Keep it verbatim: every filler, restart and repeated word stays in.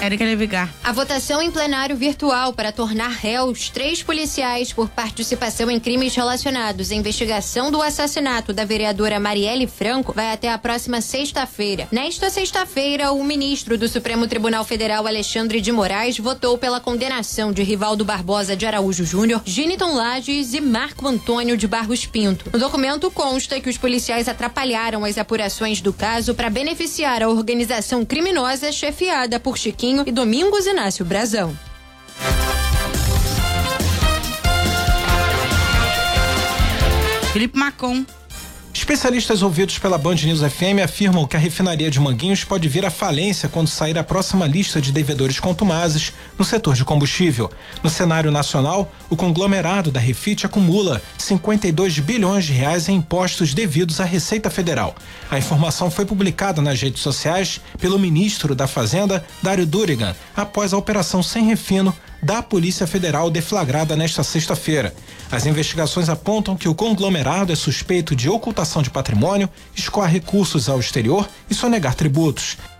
Érica Levigar. A votação em plenário virtual para tornar réus três policiais por participação em crimes relacionados à investigação do assassinato da vereadora Marielle Franco vai até a próxima sexta-feira. Nesta sexta-feira, o ministro do Supremo Tribunal Federal, Alexandre de Moraes, votou pela condenação de Rivaldo Barbosa de Araújo Júnior, Giniton Lages e Marco Antônio de Barros Pinto. No documento consta que os policiais atrapalharam as apurações do caso para beneficiar a organização criminosa chefiada por Chiquinho e Domingos Inácio Brazão. Felipe Macon. Especialistas ouvidos pela Band News F M afirmam que a refinaria de Manguinhos pode vir à falência quando sair a próxima lista de devedores contumazes no setor de combustível. No cenário nacional, o conglomerado da Refit acumula cinquenta e dois bilhões de reais em impostos devidos à Receita Federal. A informação foi publicada nas redes sociais pelo ministro da Fazenda, Dário Durigan, após a operação Sem Refino da Polícia Federal deflagrada nesta sexta-feira. As investigações apontam que o conglomerado é suspeito de ocultação de patrimônio, escoar recursos ao exterior e sonegar tributos.